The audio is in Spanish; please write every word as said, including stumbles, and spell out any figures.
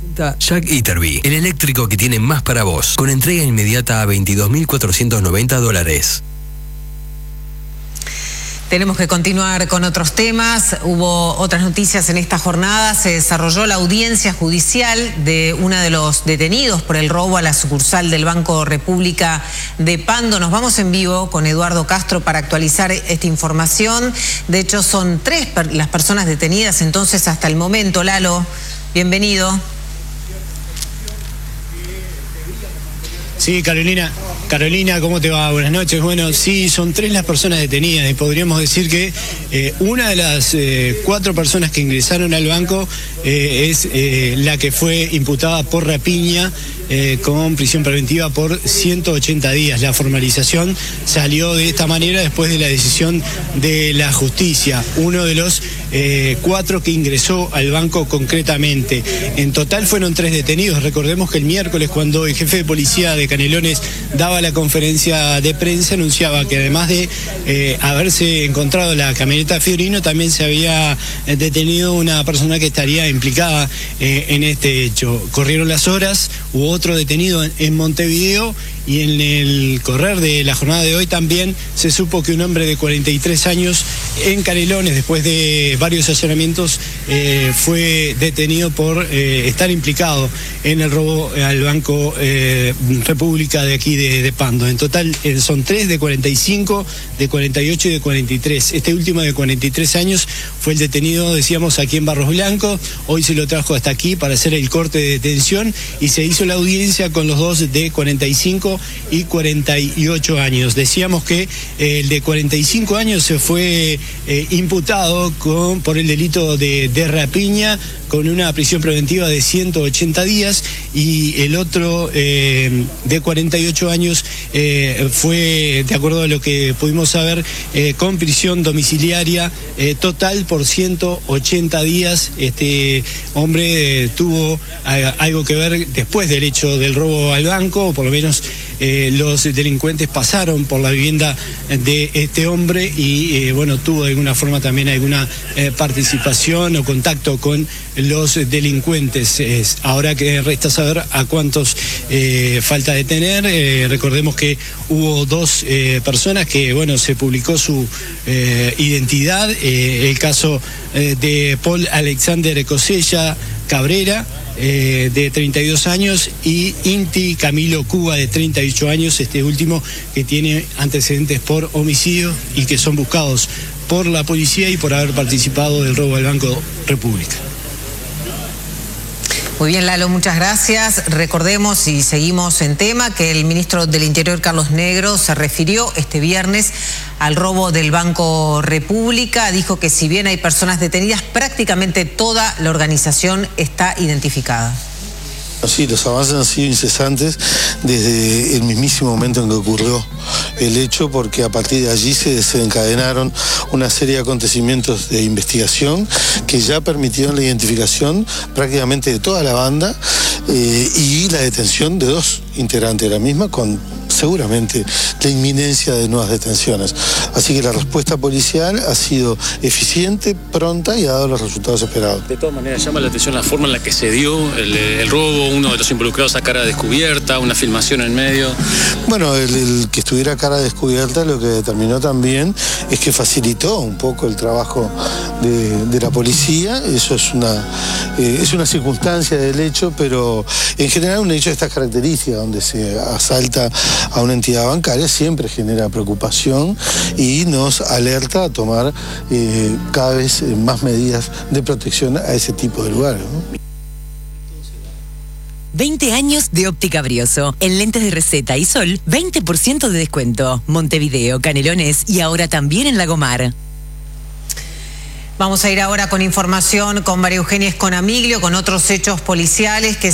Jack Iterby, el eléctrico que tiene más para vos, con entrega inmediata a veintidós mil cuatrocientos noventa dólares. Tenemos que continuar con otros temas. Hubo otras noticias en esta jornada. Se desarrolló la audiencia judicial de uno de los detenidos por el robo a la sucursal del Banco República de Pando. Nos vamos en vivo con Eduardo Castro para actualizar esta información. De hecho, son tres per- las personas detenidas entonces hasta el momento. Lalo, bienvenido. Sí, Carolina. Carolina, ¿cómo te va? Buenas noches. Bueno, sí, son tres las personas detenidas y podríamos decir que eh, una de las eh, cuatro personas que ingresaron al banco eh, es eh, la que fue imputada por rapiña eh, con prisión preventiva por ciento ochenta días. La formalización salió de esta manera después de la decisión de la justicia. Uno de los eh, cuatro que ingresó al banco concretamente. En total fueron tres detenidos. Recordemos que el miércoles, cuando el jefe de policía de Canelones daba la conferencia de prensa, anunciaba que además de eh, haberse encontrado la camioneta Fiorino, también se había detenido una persona que estaría implicada eh, en este hecho. Corrieron las horas, hubo otro detenido en, en Montevideo, y en el correr de la jornada de hoy también se supo que un hombre de cuarenta y tres años en Canelones, después de varios allanamientos, eh, fue detenido por eh, estar implicado en el robo al Banco eh, República de aquí de, de Pando. En total eh, son tres de cuarenta y cinco, de cuarenta y ocho y de cuarenta y tres. Este último de cuarenta y tres años fue el detenido, decíamos, aquí en Barros Blancos. Hoy se lo trajo hasta aquí para hacer el corte de detención y se hizo la audiencia con los dos de cuarenta y cinco y cuarenta y ocho años. Decíamos que eh, el de cuarenta y cinco años se fue eh, imputado con, por el delito de, de rapiña, con una prisión preventiva de ciento ochenta días, y el otro eh, de cuarenta y ocho años eh, fue, de acuerdo a lo que pudimos saber, eh, con prisión domiciliaria eh, total por ciento ochenta días. Este hombre eh, tuvo eh, algo que ver después del hecho del robo al banco, o por lo menos eh, los delincuentes pasaron por la vivienda de este hombre y eh, bueno, tuvo de alguna forma también alguna eh, participación o contacto con los delincuentes. Es, ahora que resta saber a cuántos eh, falta detener. Eh, recordemos que hubo dos eh, personas que, bueno, se publicó su eh, identidad. Eh, el caso eh, de Paul Alexander Cosella Cabrera, eh, de treinta y dos años, y Inti Camilo Cuba, de treinta y ocho años, este último que tiene antecedentes por homicidio y que son buscados por la policía y por haber participado del robo al Banco República. Muy bien, Lalo, muchas gracias. Recordemos, y seguimos en tema, que el ministro del Interior, Carlos Negro, se refirió este viernes al robo del Banco República. Dijo que si bien hay personas detenidas, prácticamente toda la organización está identificada. Sí, los avances han sido incesantes desde el mismísimo momento en que ocurrió el hecho, porque a partir de allí se desencadenaron una serie de acontecimientos de investigación que ya permitieron la identificación prácticamente de toda la banda eh, y la detención de dos integrantes de la misma, con seguramente la inminencia de nuevas detenciones. Así que la respuesta policial ha sido eficiente, pronta y ha dado los resultados esperados. De todas maneras, llama la atención la forma en la que se dio el, el robo, uno de los involucrados a cara descubierta, una filmación en medio. Bueno, el, el que estuviera a cara descubierta lo que determinó también es que facilitó un poco el trabajo de, de la policía. Eso es una, eh, es una circunstancia del hecho, pero en general un hecho de estas características, donde se asalta a una entidad bancaria, siempre genera preocupación y nos alerta a tomar eh, cada vez más medidas de protección a ese tipo de lugares, ¿no? veinte años de Óptica Brioso. En lentes de receta y sol, veinte por ciento de descuento. Montevideo, Canelones y ahora también en Lagomar. Vamos a ir ahora con información con María Eugenia Esconamiglio, con otros hechos policiales que